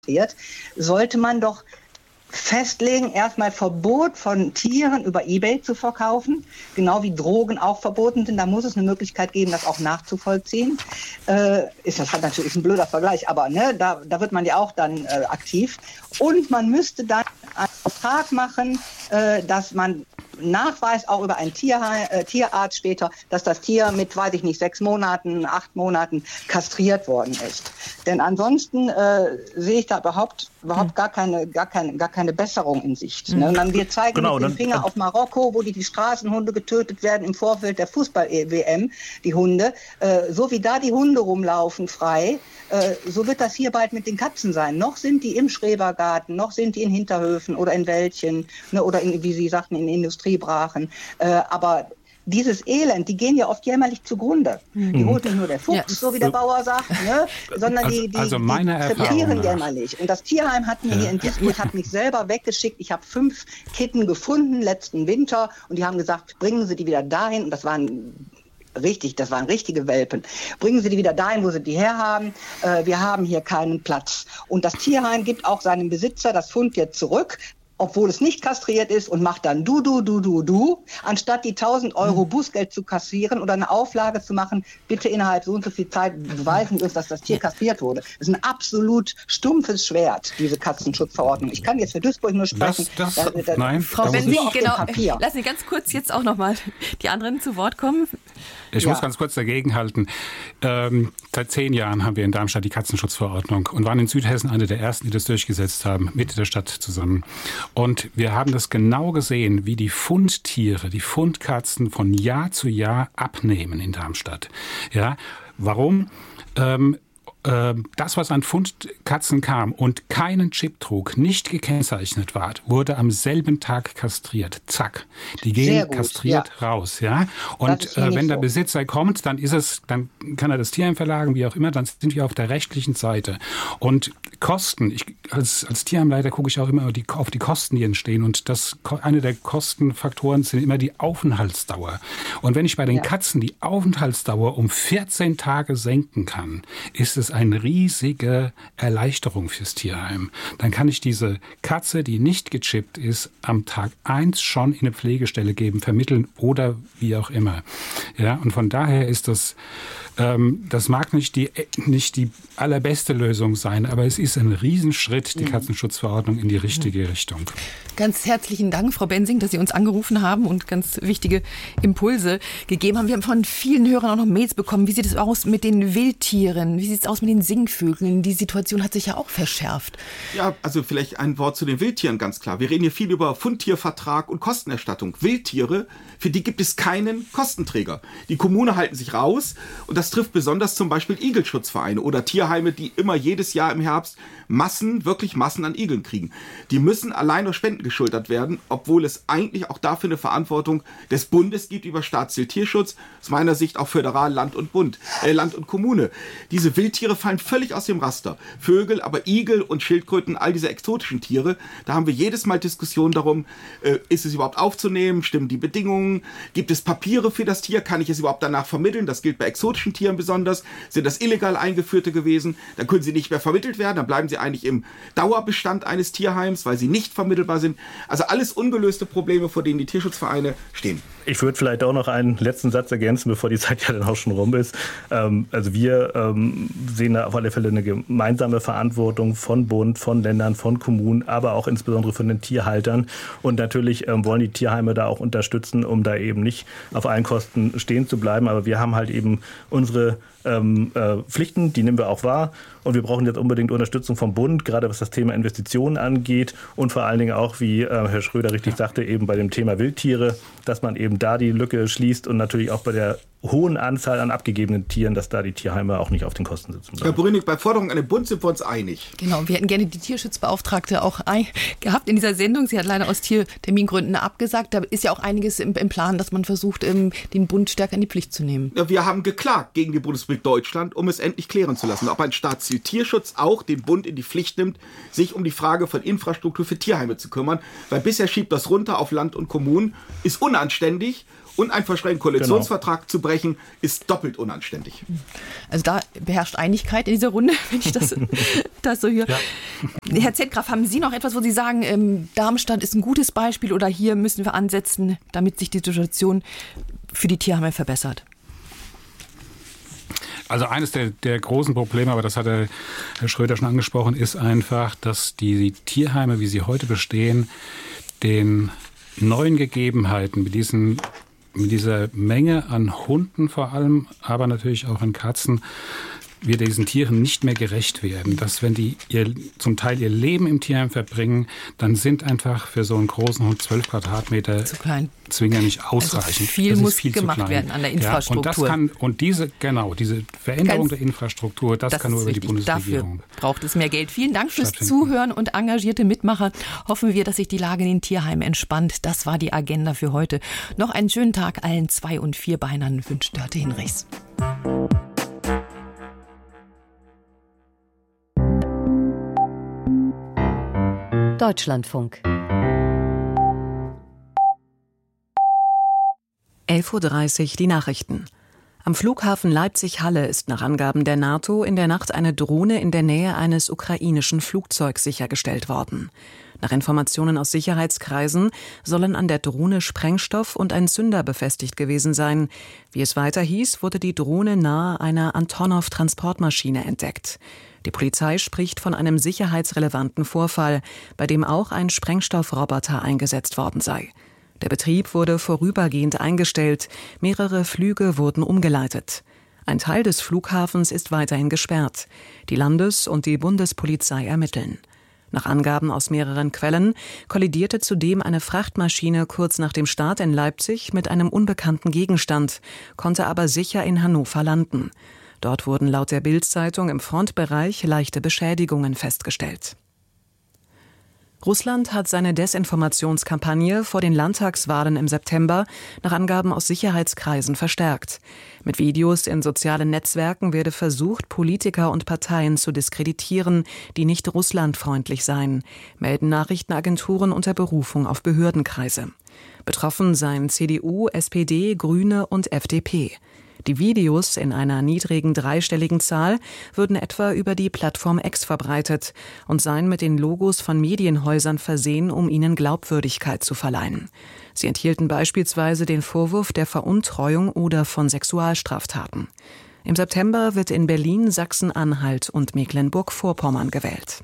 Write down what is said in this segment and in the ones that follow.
sollte man doch festlegen, erstmal Verbot von Tieren über eBay zu verkaufen, genau wie Drogen auch verboten sind. Da muss es eine Möglichkeit geben, das auch nachzuvollziehen. Das hat natürlich ein blöder Vergleich, aber ne, da wird man ja auch dann aktiv. Und man müsste dann einen Vertrag machen, dass man Nachweis auch über einen Tierarzt später, dass das Tier mit, 6 Monaten, 8 Monaten kastriert worden ist. Denn ansonsten sehe ich da überhaupt gar keine Besserung in Sicht. Ne? Wir zeigen mit dem Finger auf Marokko, wo die Straßenhunde getötet werden im Vorfeld der Fußball-WM, die Hunde. So wie da die Hunde rumlaufen frei, so wird das hier bald mit den Katzen sein. Noch sind die im Schrebergarten, noch sind die in Hinterhöfen oder in Wäldchen, ne, oder wie Sie sagten, in Industriebrachen. Aber dieses Elend, die gehen ja oft jämmerlich zugrunde. Die holt nicht nur der Fuchs, so wie der Bauer sagt, ne, sondern die krepieren jämmerlich. Und das Tierheim hat mir hier in Duisburg hat mich selber weggeschickt. Ich habe 5 Kitten gefunden letzten Winter und die haben gesagt, bringen Sie die wieder dahin. Und das waren richtige Welpen. Bringen Sie die wieder dahin, wo Sie die herhaben. Wir haben hier keinen Platz. Und das Tierheim gibt auch seinem Besitzer das Fundtier zurück, obwohl es nicht kastriert ist, und macht dann du, anstatt die 1.000 Euro Bußgeld zu kassieren oder eine Auflage zu machen, bitte innerhalb so und so viel Zeit beweisen Sie uns, dass das Tier kastriert wurde. Das ist ein absolut stumpfes Schwert, diese Katzenschutzverordnung. Ich kann jetzt für Duisburg nur sprechen. Nein, Frau Bensing, genau. Lassen Sie ganz kurz jetzt auch nochmal die anderen zu Wort kommen. Ich muss ganz kurz dagegenhalten. Seit 10 Jahren haben wir in Darmstadt die Katzenschutzverordnung und waren in Südhessen eine der ersten, die das durchgesetzt haben, mit der Stadt zusammen. Und wir haben das genau gesehen, wie die Fundtiere, die Fundkatzen von Jahr zu Jahr abnehmen in Darmstadt. Ja, warum? Das, was an Fundkatzen kam und keinen Chip trug, nicht gekennzeichnet war, wurde am selben Tag kastriert. Zack. Die gehen kastriert raus. Ja? Und wenn der Besitzer kommt, dann kann er das Tierheim verlagen, wie auch immer, dann sind wir auf der rechtlichen Seite. Und Kosten, als Tierheimleiter gucke ich auch immer auf die Kosten, die entstehen. Und eine der Kostenfaktoren sind immer die Aufenthaltsdauer. Und wenn ich bei den Katzen die Aufenthaltsdauer um 14 Tage senken kann, ist es eine riesige Erleichterung fürs Tierheim. Dann kann ich diese Katze, die nicht gechippt ist, am Tag 1 schon in eine Pflegestelle geben, vermitteln oder wie auch immer. Ja, und von daher ist das mag nicht die allerbeste Lösung sein, aber es ist ein Riesenschritt, die Katzenschutzverordnung, in die richtige Richtung. Ganz herzlichen Dank, Frau Bensing, dass Sie uns angerufen haben und ganz wichtige Impulse gegeben haben. Wir haben von vielen Hörern auch noch Mails bekommen. Wie sieht es aus mit den Wildtieren? Wie sieht es aus mit den Singvögeln? Die Situation hat sich ja auch verschärft. Ja, also vielleicht ein Wort zu den Wildtieren, ganz klar. Wir reden hier viel über Fundtiervertrag und Kostenerstattung. Wildtiere, für die gibt es keinen Kostenträger. Die Kommunen halten sich raus und das trifft besonders zum Beispiel Igelschutzvereine oder Tierheime, die immer jedes Jahr im Herbst Massen an Igeln kriegen. Die müssen allein durch Spenden geschultert werden, obwohl es eigentlich auch dafür eine Verantwortung des Bundes gibt über Staatsziel Tierschutz, aus meiner Sicht auch föderal Land und Kommune. Diese Wildtiere fallen völlig aus dem Raster. Vögel, aber Igel und Schildkröten, all diese exotischen Tiere, da haben wir jedes Mal Diskussionen darum, ist es überhaupt aufzunehmen, stimmen die Bedingungen, gibt es Papiere für das Tier, kann ich es überhaupt danach vermitteln, das gilt bei exotischen Tieren besonders, sind das illegal eingeführte gewesen, dann können sie nicht mehr vermittelt werden, dann bleiben sie eigentlich im Dauerbestand eines Tierheims, weil sie nicht vermittelbar sind. Also alles ungelöste Probleme, vor denen die Tierschutzvereine stehen. Ich würde vielleicht auch noch einen letzten Satz ergänzen, bevor die Zeit ja dann auch schon rum ist. Also wir sehen da auf alle Fälle eine gemeinsame Verantwortung von Bund, von Ländern, von Kommunen, aber auch insbesondere von den Tierhaltern. Und natürlich wollen die Tierheime da auch unterstützen, um da eben nicht auf allen Kosten stehen zu bleiben. Aber wir haben halt eben unsere Pflichten, die nehmen wir auch wahr. Und wir brauchen jetzt unbedingt Unterstützung vom Bund, gerade was das Thema Investitionen angeht und vor allen Dingen auch, wie Herr Schröder richtig sagte, eben bei dem Thema Wildtiere, dass man eben da die Lücke schließt und natürlich auch bei der hohen Anzahl an abgegebenen Tieren, dass da die Tierheime auch nicht auf den Kosten sitzen bleiben. Herr Brünig, bei Forderungen an den Bund sind wir uns einig. Genau, wir hätten gerne die Tierschutzbeauftragte auch gehabt in dieser Sendung. Sie hat leider aus Tiertermingründen abgesagt. Da ist ja auch einiges im Plan, dass man versucht, den Bund stärker in die Pflicht zu nehmen. Ja, wir haben geklagt gegen die Bundesrepublik Deutschland, um es endlich klären zu lassen, ob ein Staatsziel Tierschutz auch den Bund in die Pflicht nimmt, sich um die Frage von Infrastruktur für Tierheime zu kümmern. Weil bisher schiebt das runter auf Land und Kommunen, ist unanständig und ein versprechenden Koalitionsvertrag zu brechen. Verbrechen ist doppelt unanständig. Also da beherrscht Einigkeit in dieser Runde, wenn ich das so höre. Ja. Herr Zetgraf, haben Sie noch etwas, wo Sie sagen, Darmstadt ist ein gutes Beispiel oder hier müssen wir ansetzen, damit sich die Situation für die Tierheime verbessert? Also eines der großen Probleme, aber das hat Herr Schröder schon angesprochen, ist einfach, dass die Tierheime, wie sie heute bestehen, den neuen Gegebenheiten mit dieser Menge an Hunden vor allem, aber natürlich auch an Katzen, wir diesen Tieren nicht mehr gerecht werden. Dass wenn die zum Teil ihr Leben im Tierheim verbringen, dann sind einfach für so einen großen Hund 12 Quadratmeter zu klein. Zwingend nicht ausreichend. Also viel muss gemacht werden an der Infrastruktur. Ja, und diese Veränderung der Infrastruktur, das kann nur über die Bundesregierung. Dafür braucht es mehr Geld. Vielen Dank fürs Zuhören und engagierte Mitmacher. Hoffen wir, dass sich die Lage in den Tierheimen entspannt. Das war die Agenda für heute. Noch einen schönen Tag allen 2- und 4-Beinern wünscht Dörte Hinrichs. Deutschlandfunk. 11:30 Uhr die Nachrichten. Am Flughafen Leipzig-Halle ist nach Angaben der NATO in der Nacht eine Drohne in der Nähe eines ukrainischen Flugzeugs sichergestellt worden. Nach Informationen aus Sicherheitskreisen sollen an der Drohne Sprengstoff und ein Zünder befestigt gewesen sein. Wie es weiter hieß, wurde die Drohne nahe einer Antonov-Transportmaschine entdeckt. Die Polizei spricht von einem sicherheitsrelevanten Vorfall, bei dem auch ein Sprengstoffroboter eingesetzt worden sei. Der Betrieb wurde vorübergehend eingestellt, mehrere Flüge wurden umgeleitet. Ein Teil des Flughafens ist weiterhin gesperrt. Die Landes- und die Bundespolizei ermitteln. Nach Angaben aus mehreren Quellen kollidierte zudem eine Frachtmaschine kurz nach dem Start in Leipzig mit einem unbekannten Gegenstand, konnte aber sicher in Hannover landen. Dort wurden laut der Bild-Zeitung im Frontbereich leichte Beschädigungen festgestellt. Russland hat seine Desinformationskampagne vor den Landtagswahlen im September nach Angaben aus Sicherheitskreisen verstärkt. Mit Videos in sozialen Netzwerken werde versucht, Politiker und Parteien zu diskreditieren, die nicht russlandfreundlich seien, melden Nachrichtenagenturen unter Berufung auf Behördenkreise. Betroffen seien CDU, SPD, Grüne und FDP. Die Videos in einer niedrigen dreistelligen Zahl würden etwa über die Plattform X verbreitet und seien mit den Logos von Medienhäusern versehen, um ihnen Glaubwürdigkeit zu verleihen. Sie enthielten beispielsweise den Vorwurf der Veruntreuung oder von Sexualstraftaten. Im September wird in Berlin, Sachsen-Anhalt und Mecklenburg-Vorpommern gewählt.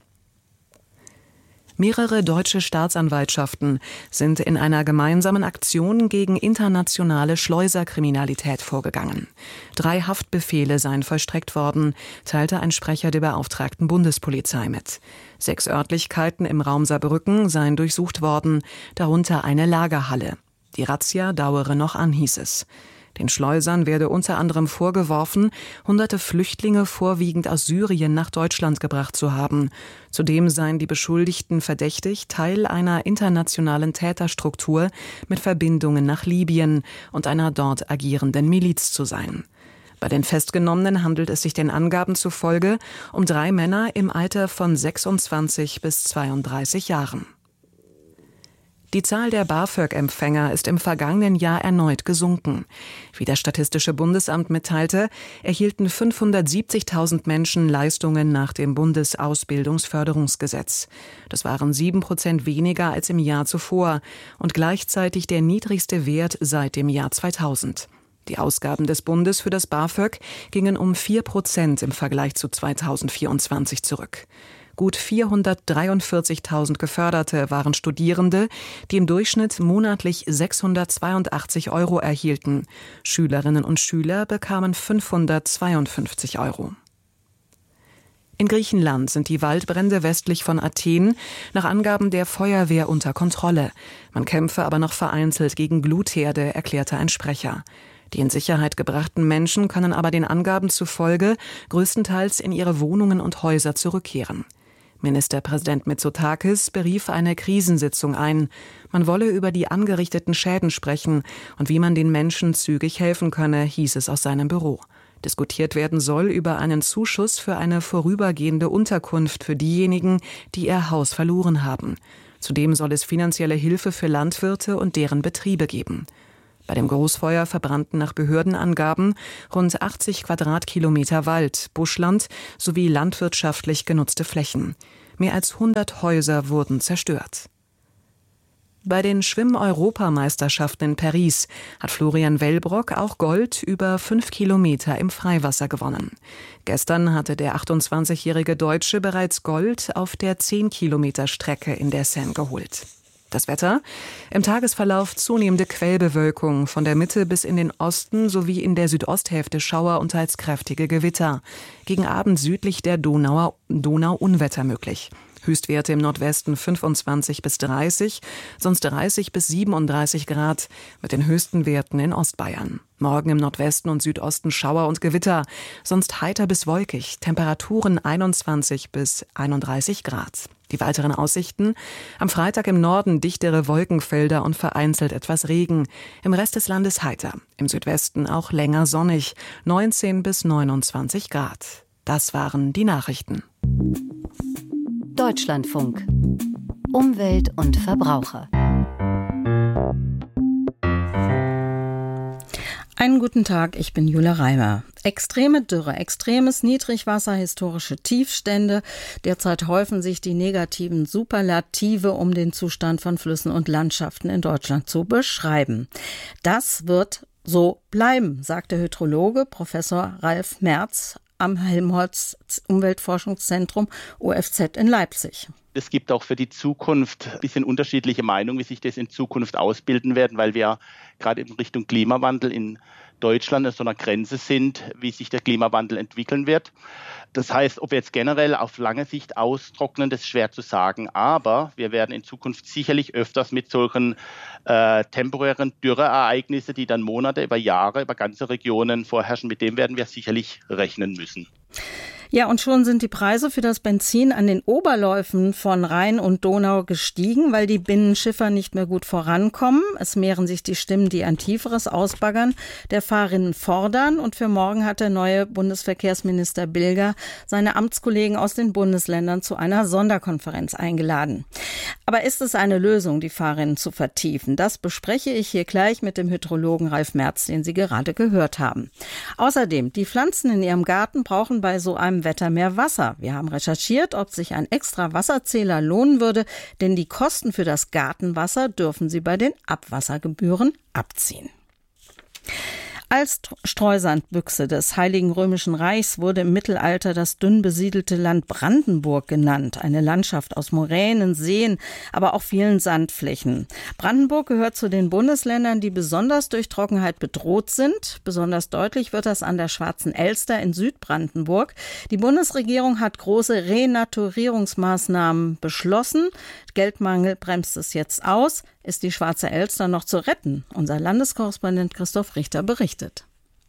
Mehrere deutsche Staatsanwaltschaften sind in einer gemeinsamen Aktion gegen internationale Schleuserkriminalität vorgegangen. 3 Haftbefehle seien vollstreckt worden, teilte ein Sprecher der beauftragten Bundespolizei mit. 6 Örtlichkeiten im Raum Saarbrücken seien durchsucht worden, darunter eine Lagerhalle. Die Razzia dauere noch an, hieß es. Den Schleusern werde unter anderem vorgeworfen, hunderte Flüchtlinge vorwiegend aus Syrien nach Deutschland gebracht zu haben. Zudem seien die Beschuldigten verdächtig, Teil einer internationalen Täterstruktur mit Verbindungen nach Libyen und einer dort agierenden Miliz zu sein. Bei den Festgenommenen handelt es sich den Angaben zufolge um 3 Männer im Alter von 26 bis 32 Jahren. Die Zahl der BAföG-Empfänger ist im vergangenen Jahr erneut gesunken. Wie das Statistische Bundesamt mitteilte, erhielten 570.000 Menschen Leistungen nach dem Bundesausbildungsförderungsgesetz. Das waren 7% weniger als im Jahr zuvor und gleichzeitig der niedrigste Wert seit dem Jahr 2000. Die Ausgaben des Bundes für das BAföG gingen um 4% im Vergleich zu 2024 zurück. Gut 443.000 Geförderte waren Studierende, die im Durchschnitt monatlich 682 € erhielten. Schülerinnen und Schüler bekamen 552 €. In Griechenland sind die Waldbrände westlich von Athen nach Angaben der Feuerwehr unter Kontrolle. Man kämpfe aber noch vereinzelt gegen Glutherde, erklärte ein Sprecher. Die in Sicherheit gebrachten Menschen können aber den Angaben zufolge größtenteils in ihre Wohnungen und Häuser zurückkehren. Ministerpräsident Mitsotakis berief eine Krisensitzung ein. Man wolle über die angerichteten Schäden sprechen und wie man den Menschen zügig helfen könne, hieß es aus seinem Büro. Diskutiert werden soll über einen Zuschuss für eine vorübergehende Unterkunft für diejenigen, die ihr Haus verloren haben. Zudem soll es finanzielle Hilfe für Landwirte und deren Betriebe geben. Bei dem Großfeuer verbrannten nach Behördenangaben rund 80 Quadratkilometer Wald, Buschland sowie landwirtschaftlich genutzte Flächen. Mehr als 100 Häuser wurden zerstört. Bei den Schwimm-Europameisterschaften in Paris hat Florian Wellbrock auch Gold über 5 Kilometer im Freiwasser gewonnen. Gestern hatte der 28-jährige Deutsche bereits Gold auf der 10-Kilometer-Strecke in der Seine geholt. Das Wetter? Im Tagesverlauf zunehmende Quellbewölkung, von der Mitte bis in den Osten sowie in der Südosthälfte Schauer und teils kräftige Gewitter. Gegen Abend südlich der Donau Unwetter möglich. Höchstwerte im Nordwesten 25 bis 30, sonst 30 bis 37 Grad, mit den höchsten Werten in Ostbayern. Morgen im Nordwesten und Südosten Schauer und Gewitter, sonst heiter bis wolkig, Temperaturen 21 bis 31 Grad. Die weiteren Aussichten? Am Freitag im Norden dichtere Wolkenfelder und vereinzelt etwas Regen. Im Rest des Landes heiter. Im Südwesten auch länger sonnig, 19 bis 29 Grad. Das waren die Nachrichten. Deutschlandfunk. Umwelt und Verbraucher. Einen guten Tag, ich bin Jula Reimer. Extreme Dürre, extremes Niedrigwasser, historische Tiefstände. Derzeit häufen sich die negativen Superlative, um den Zustand von Flüssen und Landschaften in Deutschland zu beschreiben. Das wird so bleiben, sagt der Hydrologe Professor Ralf Merz am Helmholtz-Umweltforschungszentrum OFZ in Leipzig. Es gibt auch für die Zukunft ein bisschen unterschiedliche Meinungen, wie sich das in Zukunft ausbilden werden, weil wir gerade in Richtung Klimawandel in Deutschland an so einer Grenze sind, wie sich der Klimawandel entwickeln wird. Das heißt, ob wir jetzt generell auf lange Sicht austrocknen, das ist schwer zu sagen. Aber wir werden in Zukunft sicherlich öfters mit solchen temporären Dürreereignissen, die dann Monate, über Jahre, über ganze Regionen vorherrschen, mit dem werden wir sicherlich rechnen müssen. Ja, und schon sind die Preise für das Benzin an den Oberläufen von Rhein und Donau gestiegen, weil die Binnenschiffer nicht mehr gut vorankommen. Es mehren sich die Stimmen, die ein tieferes Ausbaggern der Fahrrinnen fordern. Und für morgen hat der neue Bundesverkehrsminister Bilger seine Amtskollegen aus den Bundesländern zu einer Sonderkonferenz eingeladen. Aber ist es eine Lösung, die Fahrrinnen zu vertiefen? Das bespreche ich hier gleich mit dem Hydrologen Ralf Merz, den Sie gerade gehört haben. Außerdem, die Pflanzen in Ihrem Garten brauchen bei so einem Wetter mehr Wasser. Wir haben recherchiert, ob sich ein extra Wasserzähler lohnen würde, denn die Kosten für das Gartenwasser dürfen Sie bei den Abwassergebühren abziehen. Als Streusandbüchse des Heiligen Römischen Reichs wurde im Mittelalter das dünn besiedelte Land Brandenburg genannt. Eine Landschaft aus Moränen, Seen, aber auch vielen Sandflächen. Brandenburg gehört zu den Bundesländern, die besonders durch Trockenheit bedroht sind. Besonders deutlich wird das an der Schwarzen Elster in Südbrandenburg. Die Bundesregierung hat große Renaturierungsmaßnahmen beschlossen. Geldmangel bremst es jetzt aus. Ist die Schwarze Elster noch zu retten? Unser Landeskorrespondent Christoph Richter berichtet.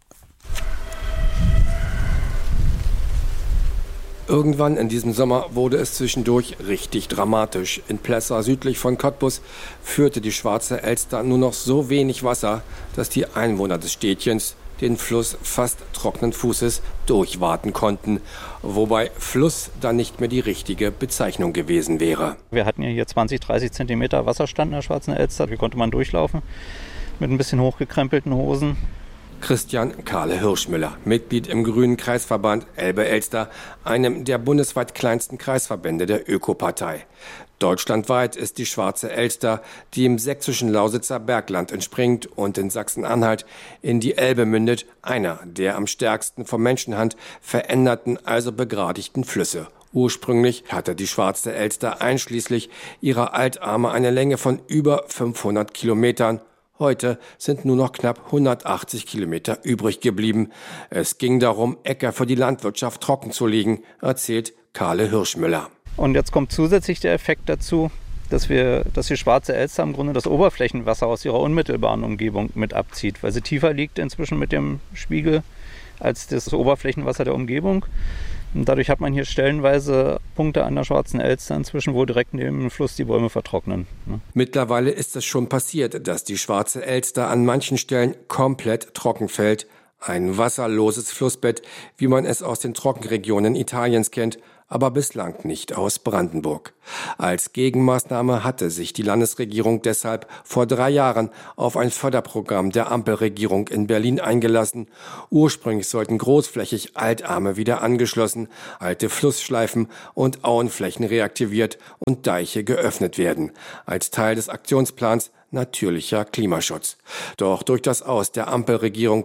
Irgendwann in diesem Sommer wurde es zwischendurch richtig dramatisch. In Plessa südlich von Cottbus führte die Schwarze Elster nur noch so wenig Wasser, dass die Einwohner des Städtchens den Fluss fast trockenen Fußes durchwaten konnten, wobei Fluss dann nicht mehr die richtige Bezeichnung gewesen wäre. Wir hatten ja hier 20, 30 Zentimeter Wasserstand in der Schwarzen Elster, hier konnte man durchlaufen mit ein bisschen hochgekrempelten Hosen. Christian Kahle Hirschmüller, Mitglied im Grünen Kreisverband Elbe-Elster, einem der bundesweit kleinsten Kreisverbände der Ökopartei. Deutschlandweit ist die Schwarze Elster, die im sächsischen Lausitzer Bergland entspringt und in Sachsen-Anhalt in die Elbe mündet, einer der am stärksten von Menschenhand veränderten, also begradigten Flüsse. Ursprünglich hatte die Schwarze Elster einschließlich ihrer Altarme eine Länge von über 500 Kilometern. Heute sind nur noch knapp 180 Kilometer übrig geblieben. Es ging darum, Äcker für die Landwirtschaft trocken zu legen, erzählt Kahle Hirschmüller. Und jetzt kommt zusätzlich der Effekt dazu, dass die Schwarze Elster im Grunde das Oberflächenwasser aus ihrer unmittelbaren Umgebung mit abzieht, weil sie tiefer liegt inzwischen mit dem Spiegel als das Oberflächenwasser der Umgebung. Und dadurch hat man hier stellenweise Punkte an der Schwarzen Elster inzwischen, wo direkt neben dem Fluss die Bäume vertrocknen. Mittlerweile ist es schon passiert, dass die Schwarze Elster an manchen Stellen komplett trocken fällt. Ein wasserloses Flussbett, wie man es aus den Trockenregionen Italiens kennt, aber bislang nicht aus Brandenburg. Als Gegenmaßnahme hatte sich die Landesregierung deshalb vor 3 Jahren auf ein Förderprogramm der Ampelregierung in Berlin eingelassen. Ursprünglich sollten großflächig Altarme wieder angeschlossen, alte Flussschleifen und Auenflächen reaktiviert und Deiche geöffnet werden, als Teil des Aktionsplans natürlicher Klimaschutz. Doch durch das Aus der Ampelregierung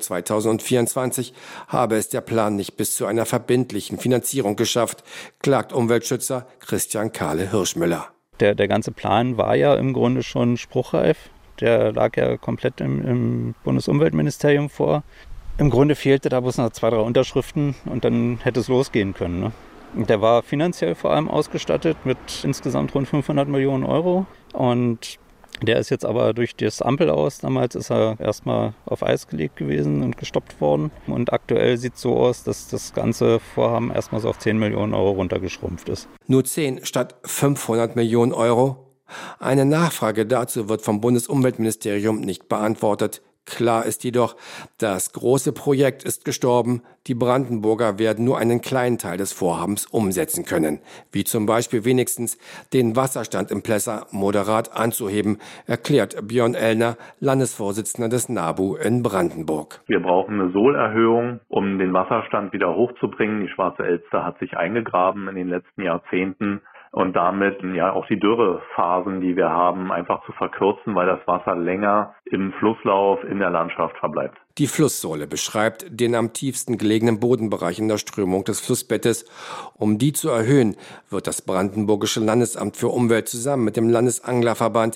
2024 habe es der Plan nicht bis zu einer verbindlichen Finanzierung geschafft, klagt Umweltschützer Christian Kahle-Hirschmüller. Der ganze Plan war ja im Grunde schon spruchreif. Der lag ja komplett im Bundesumweltministerium vor. Im Grunde fehlte da bloß noch 2, 3 Unterschriften und dann hätte es losgehen können, ne? Der war finanziell vor allem ausgestattet mit insgesamt rund 500 Millionen Euro und der ist jetzt aber durch das Ampelaus, damals ist er erstmal auf Eis gelegt gewesen und gestoppt worden. Und aktuell sieht es so aus, dass das ganze Vorhaben erstmal so auf 10 Millionen Euro runtergeschrumpft ist. Nur 10 statt 500 Millionen Euro? Eine Nachfrage dazu wird vom Bundesumweltministerium nicht beantwortet. Klar ist jedoch, das große Projekt ist gestorben. Die Brandenburger werden nur einen kleinen Teil des Vorhabens umsetzen können. Wie zum Beispiel wenigstens den Wasserstand im Plesser moderat anzuheben, erklärt Björn Ellner, Landesvorsitzender des NABU in Brandenburg. Wir brauchen eine Sohlerhöhung, um den Wasserstand wieder hochzubringen. Die Schwarze Elster hat sich eingegraben in den letzten Jahrzehnten. Und damit ja auch die Dürrephasen, die wir haben, einfach zu verkürzen, weil das Wasser länger im Flusslauf in der Landschaft verbleibt. Die Flusssohle beschreibt den am tiefsten gelegenen Bodenbereich in der Strömung des Flussbettes. Um die zu erhöhen, wird das Brandenburgische Landesamt für Umwelt zusammen mit dem Landesanglerverband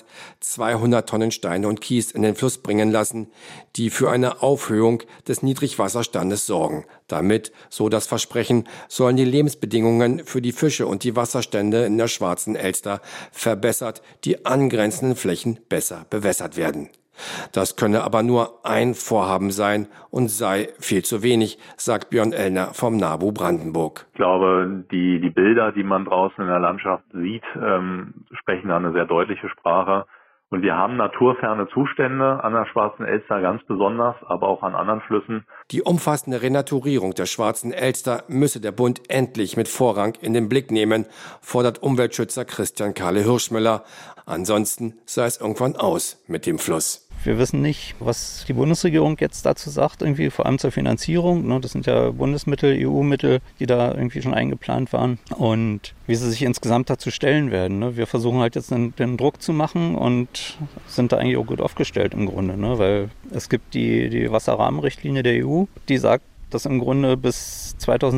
200 Tonnen Steine und Kies in den Fluss bringen lassen, die für eine Aufhöhung des Niedrigwasserstandes sorgen. Damit, so das Versprechen, sollen die Lebensbedingungen für die Fische und die Wasserstände in der Schwarzen Elster verbessert, die angrenzenden Flächen besser bewässert werden. Das könne aber nur ein Vorhaben sein und sei viel zu wenig, sagt Björn Ellner vom NABU Brandenburg. Ich glaube, die Bilder, die man draußen in der Landschaft sieht, sprechen da eine sehr deutliche Sprache. Und wir haben naturferne Zustände an der Schwarzen Elster ganz besonders, aber auch an anderen Flüssen. Die umfassende Renaturierung der Schwarzen Elster müsse der Bund endlich mit Vorrang in den Blick nehmen, fordert Umweltschützer Christian Kahle-Hirschmüller. Ansonsten sei es irgendwann aus mit dem Fluss. Wir wissen nicht, was die Bundesregierung jetzt dazu sagt, irgendwie vor allem zur Finanzierung. Das sind ja Bundesmittel, EU-Mittel, die da irgendwie schon eingeplant waren und wie sie sich insgesamt dazu stellen werden. Wir versuchen halt jetzt den Druck zu machen und sind da eigentlich auch gut aufgestellt im Grunde, weil es gibt die Wasserrahmenrichtlinie der EU, die sagt, dass im Grunde bis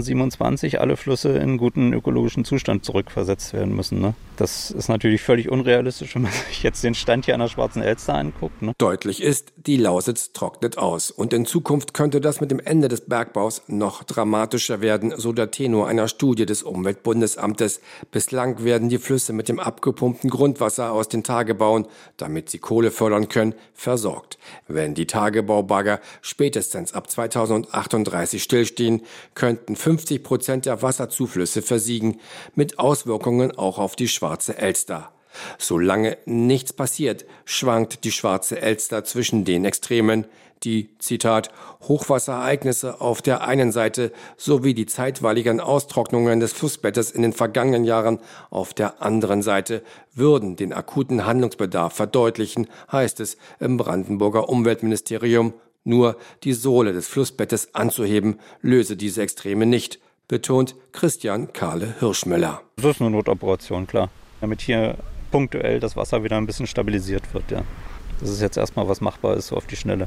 2027 alle Flüsse in guten ökologischen Zustand zurückversetzt werden müssen. Das ist natürlich völlig unrealistisch, wenn man sich jetzt den Stand hier an der Schwarzen Elster anguckt. Deutlich ist, die Lausitz trocknet aus. Und in Zukunft könnte das mit dem Ende des Bergbaus noch dramatischer werden, so der Tenor einer Studie des Umweltbundesamtes. Bislang werden die Flüsse mit dem abgepumpten Grundwasser aus den Tagebauen, damit sie Kohle fördern können, versorgt. Wenn die Tagebaubagger spätestens ab 2038 stillstehen, könnten 50% der Wasserzuflüsse versiegen, mit Auswirkungen auch auf die Schwarze Elster. Solange nichts passiert, schwankt die Schwarze Elster zwischen den Extremen, die, Zitat, Hochwasserereignisse auf der einen Seite sowie die zeitweiligen Austrocknungen des Flussbettes in den vergangenen Jahren auf der anderen Seite würden den akuten Handlungsbedarf verdeutlichen, heißt es im Brandenburger Umweltministerium. Nur die Sohle des Flussbettes anzuheben, löse diese Extreme nicht, betont Christian Kahle-Hirschmüller. Das ist eine Notoperation, klar. Damit hier punktuell das Wasser wieder ein bisschen stabilisiert wird, ja. Das ist jetzt erstmal, was machbar ist, so auf die Schnelle.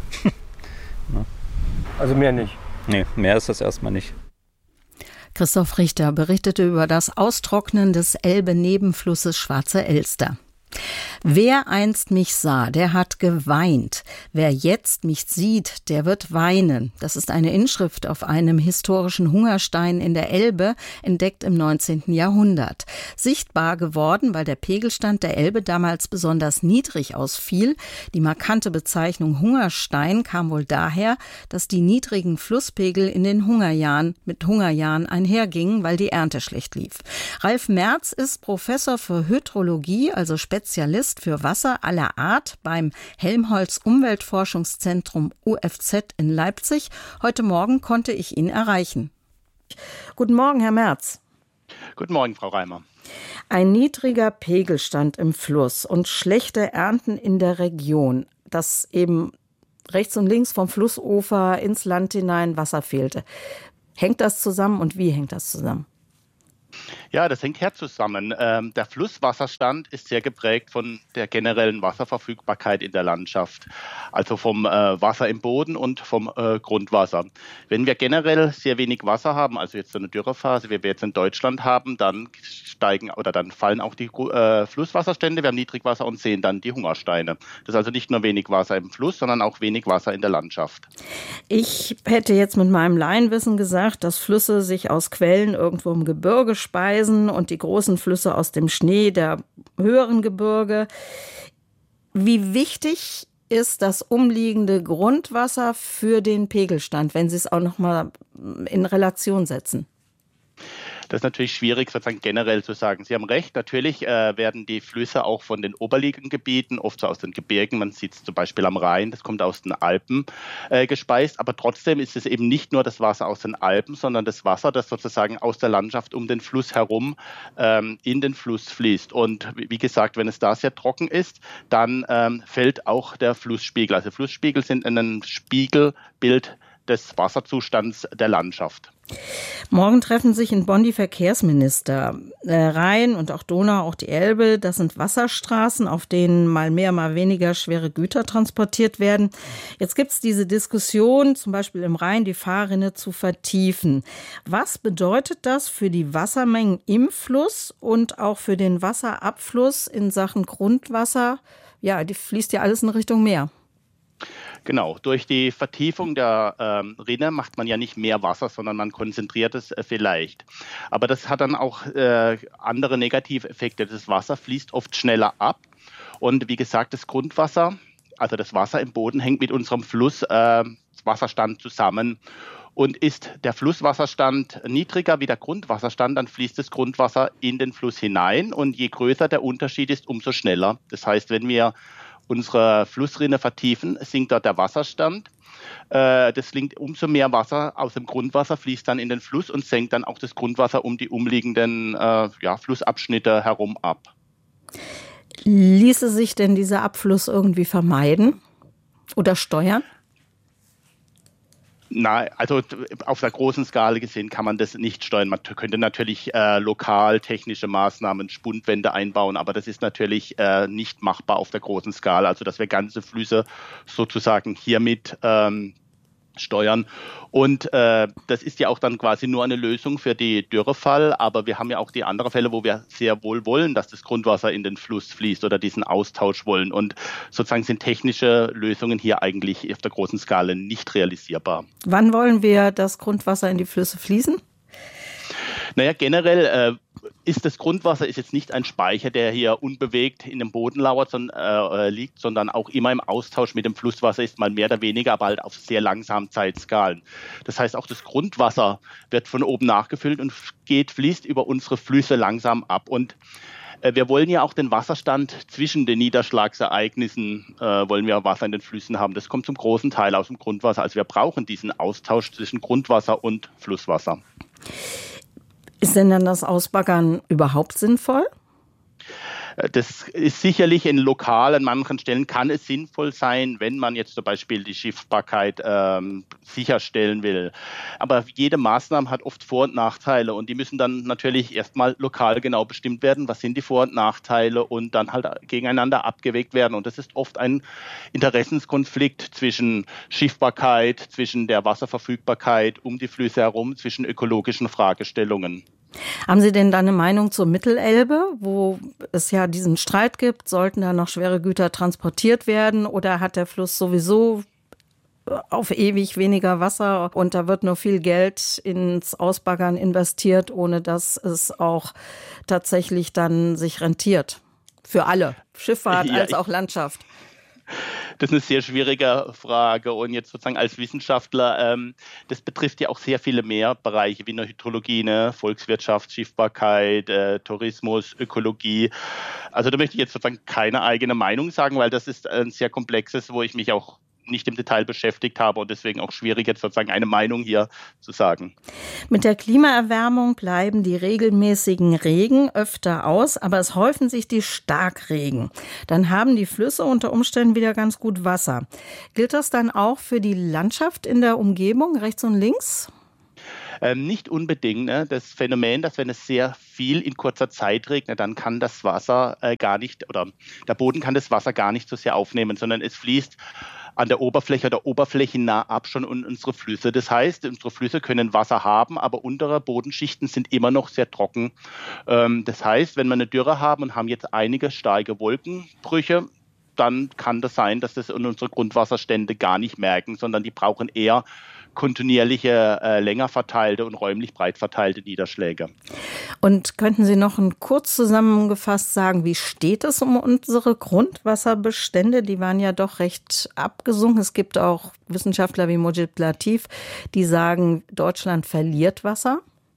Also mehr nicht? Nee, mehr ist das erstmal nicht. Christoph Richter berichtete über das Austrocknen des Elbe-Nebenflusses Schwarze Elster. Wer einst mich sah, der hat geweint. Wer jetzt mich sieht, der wird weinen. Das ist eine Inschrift auf einem historischen Hungerstein in der Elbe, entdeckt im 19. Jahrhundert. Sichtbar geworden, weil der Pegelstand der Elbe damals besonders niedrig ausfiel. Die markante Bezeichnung Hungerstein kam wohl daher, dass die niedrigen Flusspegel in den Hungerjahren mit Hungerjahren einhergingen, weil die Ernte schlecht lief. Ralf Merz ist Professor für Hydrologie, also Spezialist für Wasser aller Art beim Helmholtz Umweltforschungszentrum UFZ in Leipzig. Heute Morgen konnte ich ihn erreichen. Guten Morgen, Herr Merz. Guten Morgen, Frau Reimer. Ein niedriger Pegelstand im Fluss und schlechte Ernten in der Region, dass eben rechts und links vom Flussufer ins Land hinein Wasser fehlte. Hängt das zusammen und wie hängt das zusammen? Ja, das hängt zusammen. Der Flusswasserstand ist sehr geprägt von der generellen Wasserverfügbarkeit in der Landschaft, also vom Wasser im Boden und vom Grundwasser. Wenn wir generell sehr wenig Wasser haben, also jetzt so eine Dürrephase, wie wir jetzt in Deutschland haben, dann fallen auch die Flusswasserstände, wir haben Niedrigwasser und sehen dann die Hungersteine. Das ist also nicht nur wenig Wasser im Fluss, sondern auch wenig Wasser in der Landschaft. Ich hätte jetzt mit meinem Laienwissen gesagt, dass Flüsse sich aus Quellen irgendwo im Gebirge speisen und die großen Flüsse aus dem Schnee der höheren Gebirge. Wie wichtig ist das umliegende Grundwasser für den Pegelstand, wenn Sie es auch noch mal in Relation setzen? Das ist natürlich schwierig, sozusagen generell zu sagen. Sie haben recht, natürlich werden die Flüsse auch von den oberliegenden Gebieten, oft so aus den Gebirgen, man sieht es zum Beispiel am Rhein, das kommt aus den Alpen, gespeist. Aber trotzdem ist es eben nicht nur das Wasser aus den Alpen, sondern das Wasser, das sozusagen aus der Landschaft um den Fluss herum in den Fluss fließt. Und wie gesagt, wenn es da sehr trocken ist, dann fällt auch der Flussspiegel. Also Flussspiegel sind ein Spiegelbild des Wasserzustands der Landschaft. Morgen treffen sich in Bonn die Verkehrsminister. Rhein und auch Donau, auch die Elbe, das sind Wasserstraßen, auf denen mal mehr, mal weniger schwere Güter transportiert werden. Jetzt gibt es diese Diskussion, zum Beispiel im Rhein, die Fahrrinne zu vertiefen. Was bedeutet das für die Wassermengen im Fluss und auch für den Wasserabfluss in Sachen Grundwasser? Ja, die fließt ja alles in Richtung Meer. Genau, durch die Vertiefung der Rinne macht man ja nicht mehr Wasser, sondern man konzentriert es vielleicht. Aber das hat dann auch andere Negativeffekte. Das Wasser fließt oft schneller und wie gesagt, das Grundwasser, also das Wasser im Boden, hängt mit unserem Flusswasserstand zusammen. Und ist der Flusswasserstand niedriger wie der Grundwasserstand, dann fließt das Grundwasser in den Fluss hinein und je größer der Unterschied ist, umso schneller. Das heißt, wenn wir unsere Flussrinne vertiefen, sinkt dort der Wasserstand. Umso mehr Wasser aus dem Grundwasser fließt dann in den Fluss und senkt dann auch das Grundwasser um die umliegenden Flussabschnitte herum ab. Ließe sich denn dieser Abfluss irgendwie vermeiden oder steuern? Nein, also auf der großen Skala gesehen kann man das nicht steuern. Man könnte natürlich lokal technische Maßnahmen, Spundwände einbauen, aber das ist natürlich nicht machbar auf der großen Skala. Also dass wir ganze Flüsse sozusagen hiermit steuern. Und das ist ja auch dann quasi nur eine Lösung für die Dürrefall, aber wir haben ja auch die anderen Fälle, wo wir sehr wohl wollen, dass das Grundwasser in den Fluss fließt oder diesen Austausch wollen. Und sozusagen sind technische Lösungen hier eigentlich auf der großen Skala nicht realisierbar. Wann wollen wir das Grundwasser in die Flüsse fließen? Naja, generell ist das Grundwasser jetzt nicht ein Speicher, der hier unbewegt in dem Boden liegt, sondern auch immer im Austausch mit dem Flusswasser ist, mal mehr oder weniger, aber halt auf sehr langsamen Zeitskalen. Das heißt, auch das Grundwasser wird von oben nachgefüllt und fließt über unsere Flüsse langsam ab. Und wir wollen ja auch den Wasserstand zwischen den Niederschlagsereignissen, wollen wir Wasser in den Flüssen haben. Das kommt zum großen Teil aus dem Grundwasser. Also wir brauchen diesen Austausch zwischen Grundwasser und Flusswasser. Ist denn dann das Ausbaggern überhaupt sinnvoll? Das ist sicherlich an manchen Stellen kann es sinnvoll sein, wenn man jetzt zum Beispiel die Schiffbarkeit sicherstellen will. Aber jede Maßnahme hat oft Vor- und Nachteile und die müssen dann natürlich erstmal lokal genau bestimmt werden. Was sind die Vor- und Nachteile und dann halt gegeneinander abgewägt werden. Und das ist oft ein Interessenskonflikt zwischen Schiffbarkeit, zwischen der Wasserverfügbarkeit um die Flüsse herum, zwischen ökologischen Fragestellungen. Haben Sie denn da eine Meinung zur Mittelelbe, wo es ja diesen Streit gibt? Sollten da noch schwere Güter transportiert werden oder hat der Fluss sowieso auf ewig weniger Wasser und da wird nur viel Geld ins Ausbaggern investiert, ohne dass es auch tatsächlich dann sich rentiert? Für alle, Schifffahrt als auch Landschaft. Das ist eine sehr schwierige Frage und jetzt sozusagen als Wissenschaftler, das betrifft ja auch sehr viele mehr Bereiche wie eine Hydrologie, Volkswirtschaft, Schiffbarkeit, Tourismus, Ökologie. Also da möchte ich jetzt sozusagen keine eigene Meinung sagen, weil das ist ein sehr komplexes, wo ich mich auch nicht im Detail beschäftigt habe und deswegen auch schwierig, jetzt sozusagen eine Meinung hier zu sagen. Mit der Klimaerwärmung bleiben die regelmäßigen Regen öfter aus, aber es häufen sich die Starkregen. Dann haben die Flüsse unter Umständen wieder ganz gut Wasser. Gilt das dann auch für die Landschaft in der Umgebung, rechts und links? Nicht unbedingt. Ne? Das Phänomen, dass wenn es sehr viel in kurzer Zeit regnet, dann kann das Wasser gar nicht, oder der Boden kann das Wasser gar nicht so sehr aufnehmen, sondern es fließt an der Oberfläche oder oberflächennah ab schon in unsere Flüsse. Das heißt, unsere Flüsse können Wasser haben, aber untere Bodenschichten sind immer noch sehr trocken. Das heißt, wenn wir eine Dürre haben und haben jetzt einige starke Wolkenbrüche, dann kann das sein, dass das in unsere Grundwasserstände gar nicht merken, sondern die brauchen eher kontinuierliche, länger verteilte und räumlich breit verteilte Niederschläge. Und könnten Sie noch kurz zusammengefasst sagen, wie steht es um unsere Grundwasserbestände? Die waren ja doch recht abgesunken. Es gibt auch Wissenschaftler wie Mojib Latif, die sagen, Deutschland verliert Wasser.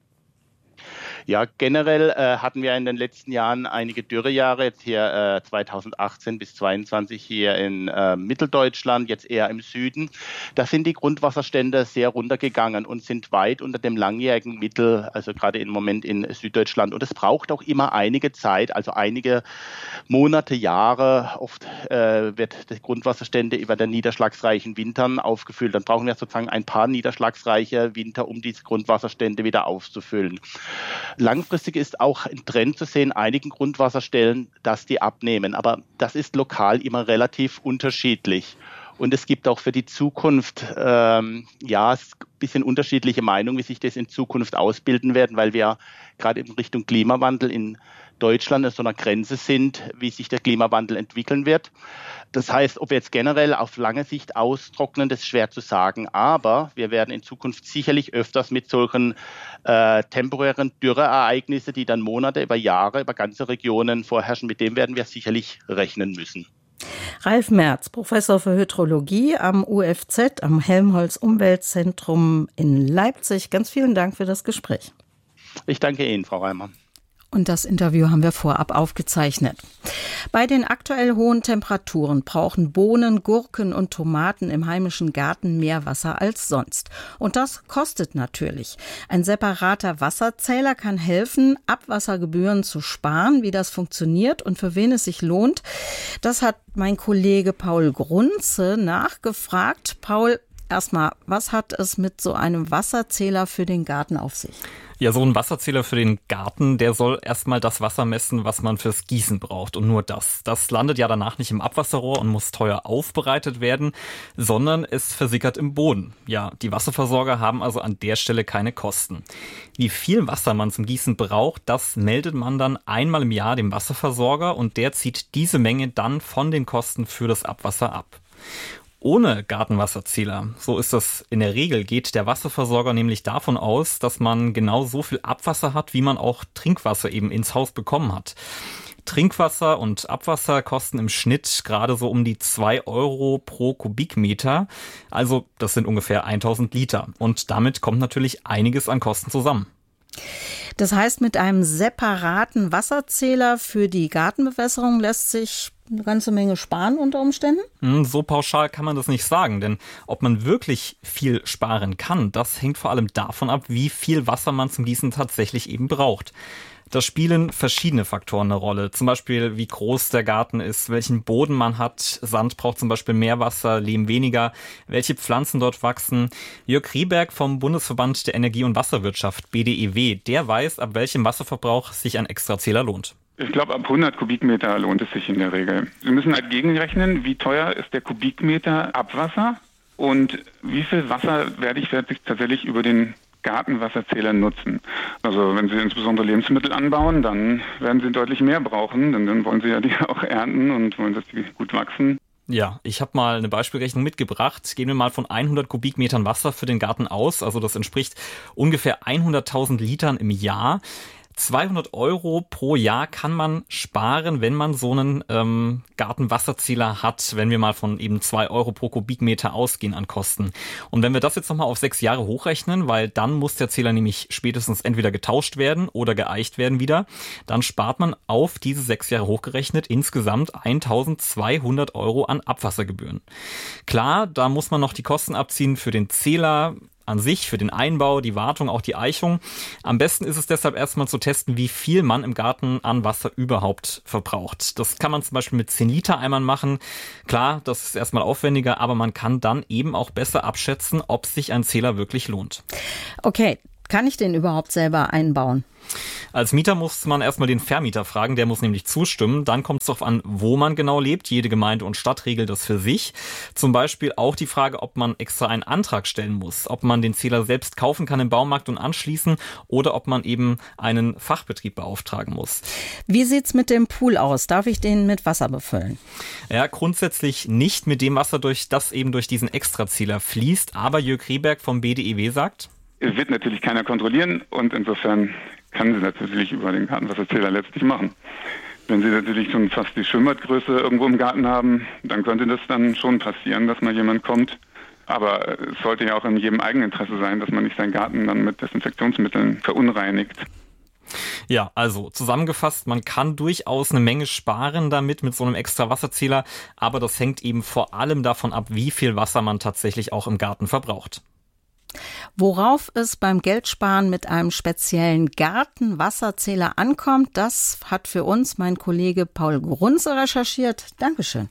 Ja, generell hatten wir in den letzten Jahren einige Dürrejahre, jetzt hier 2018 bis 2022 hier in Mitteldeutschland, jetzt eher im Süden. Da sind die Grundwasserstände sehr runtergegangen und sind weit unter dem langjährigen Mittel, also gerade im Moment in Süddeutschland. Und es braucht auch immer einige Zeit, also einige Monate, Jahre. Oft wird die Grundwasserstände über den niederschlagsreichen Wintern aufgefüllt. Dann brauchen wir sozusagen ein paar niederschlagsreiche Winter, um diese Grundwasserstände wieder aufzufüllen. Langfristig ist auch ein Trend zu sehen, einigen Grundwasserstellen, dass die abnehmen. Aber das ist lokal immer relativ unterschiedlich. Und es gibt auch für die Zukunft ein bisschen unterschiedliche Meinungen, wie sich das in Zukunft ausbilden werden, weil wir gerade in Richtung Klimawandel in Deutschland an so einer Grenze sind, wie sich der Klimawandel entwickeln wird. Das heißt, ob wir jetzt generell auf lange Sicht austrocknen, das ist schwer zu sagen. Aber wir werden in Zukunft sicherlich öfters mit solchen temporären Dürreereignissen, die dann Monate, über Jahre, über ganze Regionen vorherrschen, mit dem werden wir sicherlich rechnen müssen. Ralf Merz, Professor für Hydrologie am UFZ, am Helmholtz-Umweltzentrum in Leipzig. Ganz vielen Dank für das Gespräch. Ich danke Ihnen, Frau Reimer. Und das Interview haben wir vorab aufgezeichnet. Bei den aktuell hohen Temperaturen brauchen Bohnen, Gurken und Tomaten im heimischen Garten mehr Wasser als sonst. Und das kostet natürlich. Ein separater Wasserzähler kann helfen, Abwassergebühren zu sparen. Wie das funktioniert und für wen es sich lohnt, das hat mein Kollege Paul Grunze nachgefragt. Paul, erstmal, was hat es mit so einem Wasserzähler für den Garten auf sich? Ja, so ein Wasserzähler für den Garten, der soll erstmal das Wasser messen, was man fürs Gießen braucht und nur das. Das landet ja danach nicht im Abwasserrohr und muss teuer aufbereitet werden, sondern es versickert im Boden. Ja, die Wasserversorger haben also an der Stelle keine Kosten. Wie viel Wasser man zum Gießen braucht, das meldet man dann einmal im Jahr dem Wasserversorger und der zieht diese Menge dann von den Kosten für das Abwasser ab. Ohne Gartenwasserzähler, so ist das in der Regel, geht der Wasserversorger nämlich davon aus, dass man genau so viel Abwasser hat, wie man auch Trinkwasser eben ins Haus bekommen hat. Trinkwasser und Abwasser kosten im Schnitt gerade so um die 2 Euro pro Kubikmeter. Also das sind ungefähr 1000 Liter. Und damit kommt natürlich einiges an Kosten zusammen. Das heißt, mit einem separaten Wasserzähler für die Gartenbewässerung lässt sich eine ganze Menge sparen unter Umständen? So pauschal kann man das nicht sagen, denn ob man wirklich viel sparen kann, das hängt vor allem davon ab, wie viel Wasser man zum Gießen tatsächlich eben braucht. Da spielen verschiedene Faktoren eine Rolle. Zum Beispiel, wie groß der Garten ist, welchen Boden man hat. Sand braucht zum Beispiel mehr Wasser, Lehm weniger. Welche Pflanzen dort wachsen. Jörg Rieberg vom Bundesverband der Energie- und Wasserwirtschaft, BDEW, der weiß, ab welchem Wasserverbrauch sich ein Extrazähler lohnt. Ich glaube, ab 100 Kubikmeter lohnt es sich in der Regel. Wir müssen halt gegenrechnen, wie teuer ist der Kubikmeter Abwasser und wie viel Wasser werde ich tatsächlich über den Gartenwasserzähler nutzen. Also wenn Sie insbesondere Lebensmittel anbauen, dann werden Sie deutlich mehr brauchen, denn dann wollen Sie ja die auch ernten und wollen, dass die gut wachsen. Ja, ich habe mal eine Beispielrechnung mitgebracht. Gehen wir mal von 100 Kubikmetern Wasser für den Garten aus. Also das entspricht ungefähr 100.000 Litern im Jahr. 200 € pro Jahr kann man sparen, wenn man so einen Gartenwasserzähler hat, wenn wir mal von eben 2 € pro Kubikmeter ausgehen an Kosten. Und wenn wir das jetzt nochmal auf 6 Jahre hochrechnen, weil dann muss der Zähler nämlich spätestens entweder getauscht werden oder geeicht werden wieder, dann spart man auf diese 6 Jahre hochgerechnet insgesamt 1.200 € an Abwassergebühren. Klar, da muss man noch die Kosten abziehen für den Zähler an sich, für den Einbau, die Wartung, auch die Eichung. Am besten ist es deshalb erstmal zu testen, wie viel man im Garten an Wasser überhaupt verbraucht. Das kann man zum Beispiel mit 10 Liter Eimern machen. Klar, das ist erstmal aufwendiger, aber man kann dann eben auch besser abschätzen, ob sich ein Zähler wirklich lohnt. Okay, kann ich den überhaupt selber einbauen? Als Mieter muss man erstmal den Vermieter fragen, der muss nämlich zustimmen. Dann kommt es darauf an, wo man genau lebt. Jede Gemeinde und Stadt regelt das für sich. Zum Beispiel auch die Frage, ob man extra einen Antrag stellen muss, ob man den Zähler selbst kaufen kann im Baumarkt und anschließen oder ob man eben einen Fachbetrieb beauftragen muss. Wie sieht's mit dem Pool aus? Darf ich den mit Wasser befüllen? Ja, grundsätzlich nicht mit dem Wasser, das eben durch diesen Extrazähler fließt. Aber Jörg Rehberg vom BDEW sagt: Es wird natürlich keiner kontrollieren und insofern kann sie natürlich über den Gartenwasserzähler letztlich machen. Wenn Sie natürlich schon fast die Schwimmbadgröße irgendwo im Garten haben, dann könnte das dann schon passieren, dass mal jemand kommt. Aber es sollte ja auch in jedem Eigeninteresse sein, dass man nicht seinen Garten dann mit Desinfektionsmitteln verunreinigt. Ja, also zusammengefasst, man kann durchaus eine Menge sparen damit mit so einem extra Wasserzähler, aber das hängt eben vor allem davon ab, wie viel Wasser man tatsächlich auch im Garten verbraucht. Worauf es beim Geldsparen mit einem speziellen Gartenwasserzähler ankommt, das hat für uns mein Kollege Paul Grunze recherchiert. Dankeschön.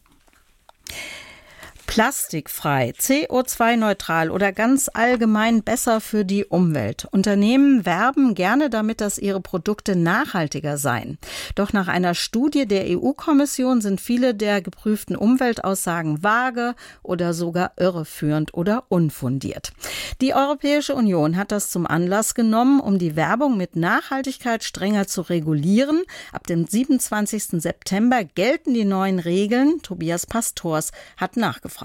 Plastikfrei, CO2-neutral oder ganz allgemein besser für die Umwelt. Unternehmen werben gerne damit, dass ihre Produkte nachhaltiger seien. Doch nach einer Studie der EU-Kommission sind viele der geprüften Umweltaussagen vage oder sogar irreführend oder unfundiert. Die Europäische Union hat das zum Anlass genommen, um die Werbung mit Nachhaltigkeit strenger zu regulieren. Ab dem 27. September gelten die neuen Regeln. Tobias Pastors hat nachgefragt.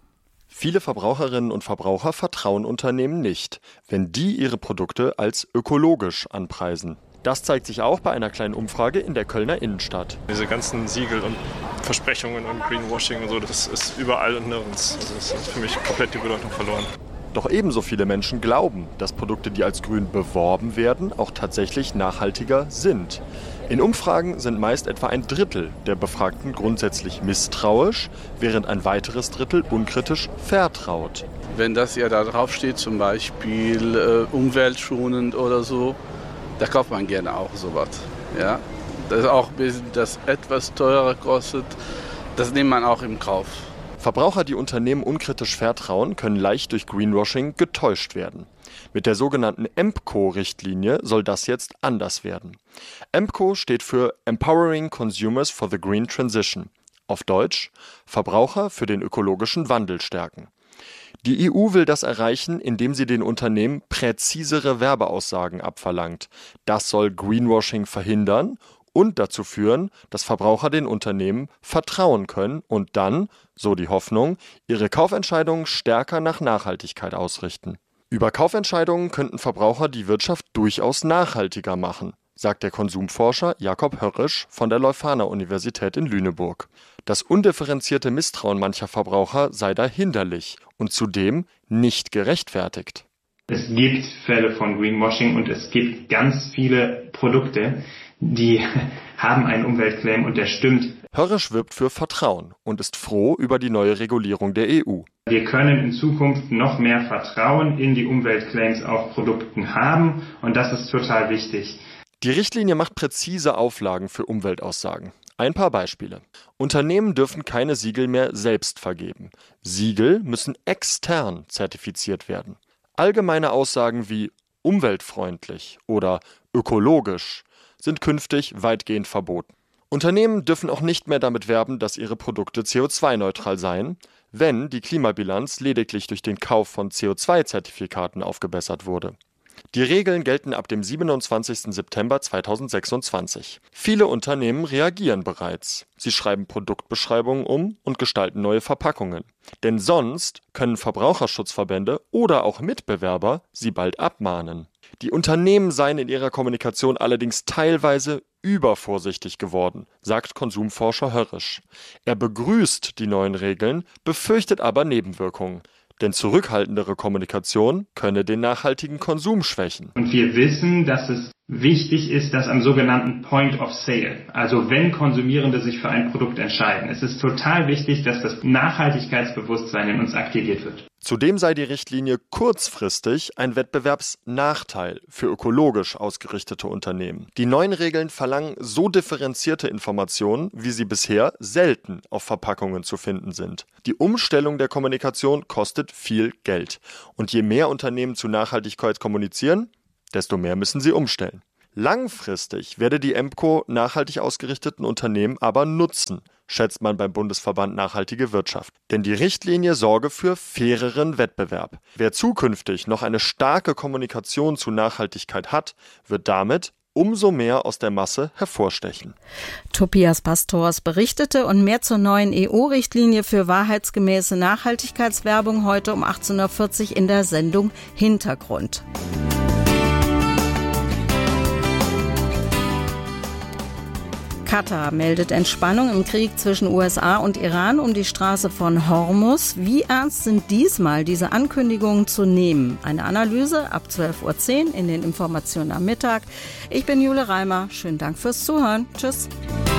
Viele Verbraucherinnen und Verbraucher vertrauen Unternehmen nicht, wenn die ihre Produkte als ökologisch anpreisen. Das zeigt sich auch bei einer kleinen Umfrage in der Kölner Innenstadt. Diese ganzen Siegel und Versprechungen und Greenwashing und so, das ist überall und nirgends. Also das ist für mich komplett die Bedeutung verloren. Doch ebenso viele Menschen glauben, dass Produkte, die als grün beworben werden, auch tatsächlich nachhaltiger sind. In Umfragen sind meist etwa ein Drittel der Befragten grundsätzlich misstrauisch, während ein weiteres Drittel unkritisch vertraut. Wenn das ja da drauf steht, zum Beispiel umweltschonend oder so, da kauft man gerne auch sowas. Ja? Das auch das etwas teurer kostet, das nimmt man auch im Kauf. Verbraucher, die Unternehmen unkritisch vertrauen, können leicht durch Greenwashing getäuscht werden. Mit der sogenannten EMPCO-Richtlinie soll das jetzt anders werden. EMPCO steht für Empowering Consumers for the Green Transition. Auf Deutsch: Verbraucher für den ökologischen Wandel stärken. Die EU will das erreichen, indem sie den Unternehmen präzisere Werbeaussagen abverlangt. Das soll Greenwashing verhindern und dazu führen, dass Verbraucher den Unternehmen vertrauen können und dann, so die Hoffnung, ihre Kaufentscheidungen stärker nach Nachhaltigkeit ausrichten. Über Kaufentscheidungen könnten Verbraucher die Wirtschaft durchaus nachhaltiger machen, sagt der Konsumforscher Jakob Hörrisch von der Leuphana-Universität in Lüneburg. Das undifferenzierte Misstrauen mancher Verbraucher sei da hinderlich und zudem nicht gerechtfertigt. Es gibt Fälle von Greenwashing und es gibt ganz viele Produkte, die haben einen Umweltclaim und der stimmt. Hörrisch wirbt für Vertrauen und ist froh über die neue Regulierung der EU. Wir können in Zukunft noch mehr Vertrauen in die Umweltclaims auf Produkten haben und das ist total wichtig. Die Richtlinie macht präzise Auflagen für Umweltaussagen. Ein paar Beispiele. Unternehmen dürfen keine Siegel mehr selbst vergeben. Siegel müssen extern zertifiziert werden. Allgemeine Aussagen wie umweltfreundlich oder ökologisch sind künftig weitgehend verboten. Unternehmen dürfen auch nicht mehr damit werben, dass ihre Produkte CO2-neutral seien, wenn die Klimabilanz lediglich durch den Kauf von CO2-Zertifikaten aufgebessert wurde. Die Regeln gelten ab dem 27. September 2026. Viele Unternehmen reagieren bereits. Sie schreiben Produktbeschreibungen um und gestalten neue Verpackungen. Denn sonst können Verbraucherschutzverbände oder auch Mitbewerber sie bald abmahnen. Die Unternehmen seien in ihrer Kommunikation allerdings teilweise übervorsichtig geworden, sagt Konsumforscher Hörrisch. Er begrüßt die neuen Regeln, befürchtet aber Nebenwirkungen. Denn zurückhaltendere Kommunikation könne den nachhaltigen Konsum schwächen. Und wir wissen, dass es wichtig ist, dass am sogenannten Point of Sale, also wenn Konsumierende sich für ein Produkt entscheiden, es ist total wichtig, dass das Nachhaltigkeitsbewusstsein in uns aktiviert wird. Zudem sei die Richtlinie kurzfristig ein Wettbewerbsnachteil für ökologisch ausgerichtete Unternehmen. Die neuen Regeln verlangen so differenzierte Informationen, wie sie bisher selten auf Verpackungen zu finden sind. Die Umstellung der Kommunikation kostet viel Geld. Und je mehr Unternehmen zu Nachhaltigkeit kommunizieren, desto mehr müssen sie umstellen. Langfristig werde die EMPCO nachhaltig ausgerichteten Unternehmen aber nutzen, schätzt man beim Bundesverband Nachhaltige Wirtschaft. Denn die Richtlinie sorge für faireren Wettbewerb. Wer zukünftig noch eine starke Kommunikation zu Nachhaltigkeit hat, wird damit umso mehr aus der Masse hervorstechen. Tobias Pastors berichtete und mehr zur neuen EU-Richtlinie für wahrheitsgemäße Nachhaltigkeitswerbung heute um 18.40 Uhr in der Sendung Hintergrund. Katar meldet Entspannung im Krieg zwischen USA und Iran um die Straße von Hormuz. Wie ernst sind diesmal diese Ankündigungen zu nehmen? Eine Analyse ab 12.10 Uhr in den Informationen am Mittag. Ich bin Jule Reimer. Schönen Dank fürs Zuhören. Tschüss.